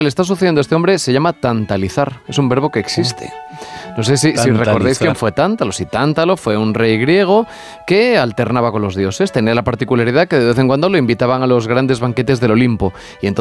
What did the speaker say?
le está sucediendo a este hombre se llama tantalizar. Es un verbo que existe. No sé si recordáis quién fue Tántalo. Si Tántalo fue un rey griego que alternaba con los dioses. Tenía la particularidad que de vez en cuando lo invitaban a los grandes banquetes del Olimpo. Y entonces